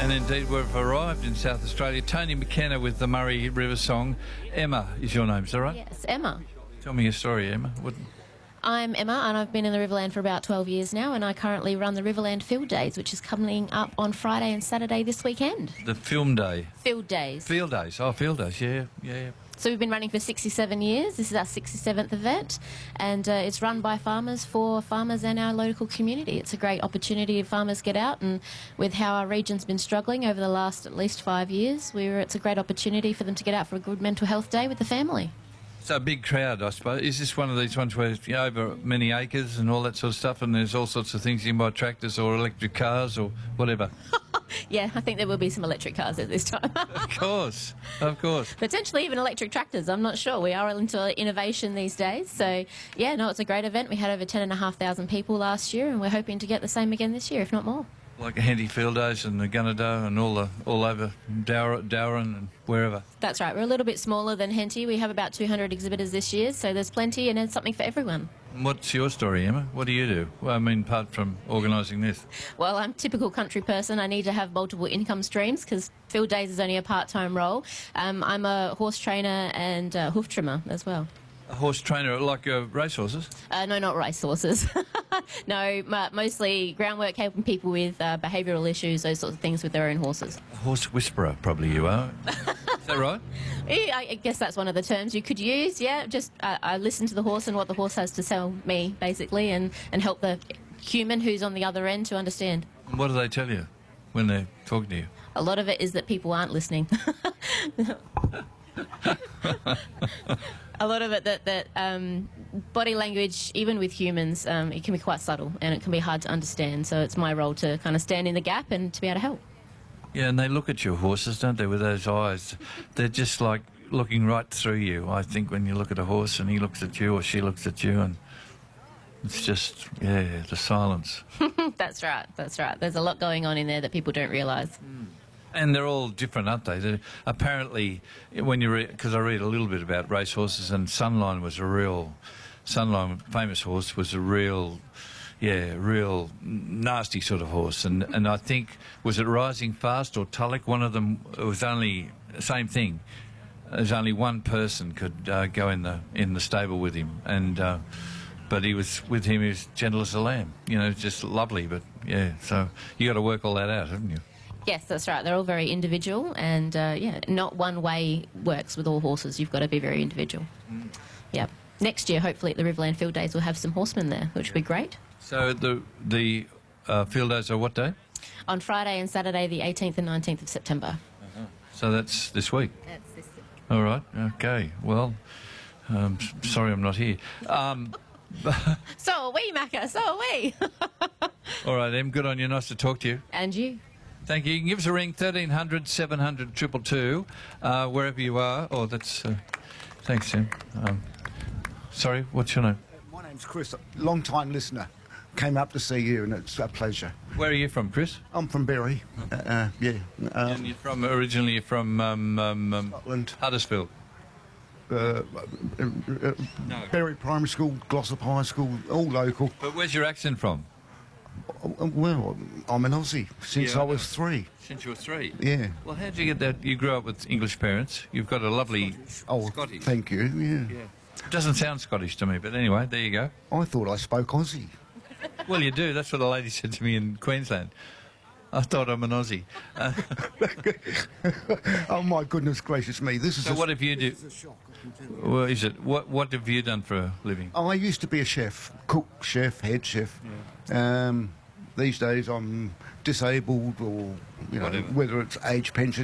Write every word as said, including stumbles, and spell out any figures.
And indeed, we've arrived in South Australia. Tony McKenna with the Murray River song. Emma is your name, is that right? Yes, Emma. Tell me your story, Emma. What... I'm Emma, and I've been in the Riverland for about twelve years now, and I currently run the Riverland Field Days, which is coming up on Friday and Saturday this weekend. The film day. Field Days. Field days. Oh, field days. Yeah, yeah, yeah. So we've been running for sixty-seven years. This is our sixty-seventh event, and uh, it's run by farmers for farmers and our local community. It's a great opportunity if farmers get out, and with how our region's been struggling over the last at least five years, we're, it's a great opportunity for them to get out for a good mental health day with the family. So a big crowd, I suppose. Is this one of these ones where you know, over many acres and all that sort of stuff, and there's all sorts of things you can buy, tractors or electric cars or whatever? Yeah, I think there will be some electric cars at this time. Of course, of course. Potentially even electric tractors, I'm not sure. We are into innovation these days. So, yeah, no, it's a great event. We had over ten thousand five hundred people last year, and we're hoping to get the same again this year, if not more. Like Henty Field Days and the Gunnedah and all the all over Dowra, Dowran and wherever. That's right. We're a little bit smaller than Henty. We have about two hundred exhibitors this year, so there's plenty and there's something for everyone. What's your story, Emma? What do you do? Well, I mean, apart from organising this. Well, I'm a typical country person. I need to have multiple income streams because Field Days is only a part-time role. Um, I'm a horse trainer and a hoof trimmer as well. A horse trainer, like uh, racehorses? Uh, no, not racehorses. No, mostly groundwork, helping people with uh, behavioural issues, those sorts of things with their own horses. A horse whisperer, probably you are. Is that right? Yeah, I guess that's one of the terms you could use, yeah. Just uh, I listen to the horse and what the horse has to tell me, basically, and, and help the human who's on the other end to understand. What do they tell you when they're talking to you? A lot of it is that people aren't listening. A lot of it that, that um, body language, even with humans, um, it can be quite subtle and it can be hard to understand. So it's my role to kind of stand in the gap and to be able to help. Yeah, and they look at your horses, don't they, with those eyes. They're just like looking right through you, I think, when you look at a horse and he looks at you or she looks at you, and it's just, yeah, the silence. That's right, that's right. There's a lot going on in there that people don't realise. Mm. And they're all different, aren't they? They're, apparently, when you read, because I read a little bit about racehorses, and Sunline was a real, Sunline, famous horse, was a real, yeah, real nasty sort of horse. And and I think, was it Rising Fast or Tulloch? One of them, it was only, same thing. There's only one person could uh, go in the in the stable with him, and uh, but he was with him. He was gentle as a lamb. You know, just lovely. But yeah, so you got to work all that out, haven't you? Yes, that's right. They're all very individual, and uh, yeah, not one way works with all horses. You've got to be very individual. Mm. Yeah. Next year, hopefully, at the Riverland Field Days, we'll have some horsemen there, which will be great. So the the uh, field days are what day? On Friday and Saturday, the eighteenth and nineteenth of September. Uh-huh. So that's this week. That's this week. All right. Okay. Well, um, sorry, I'm not here. Um, so are we, Macca. So are we. All right, Em. Good on you. Nice to talk to you. And you. Thank you. You can give us a ring, thirteen hundred, seven hundred, two two two, uh, wherever you are. Oh, that's... Uh, thanks, Tim. Um, sorry, what's your name? Uh, my name's Chris, long-time listener. Came up to see you, and it's a pleasure. Where are you from, Chris? I'm from Berry, uh, uh, yeah. Um, and you're from, originally you're from um, um, um, Scotland. Huddersfield? Uh, uh, uh, no. Berry Primary School, Glossop High School, all local. But where's your accent from? Well, I'm an Aussie since yeah, I, I was three. Since you were three? Yeah. Well, how did you get that? You grew up with English parents. You've got a lovely oh, Scottish. Thank you, yeah. yeah. Doesn't sound Scottish to me, but anyway, there you go. I thought I spoke Aussie. Well, you do. That's what a lady said to me in Queensland. I thought I'm an Aussie. Uh, oh, my goodness gracious me. This is so a, what have you do? Well, is it? What What have you done for a living? Oh, I used to be a chef, cook, chef, head chef. Yeah. Um, these days I'm disabled or, you know, Whatever. whether it's age pension,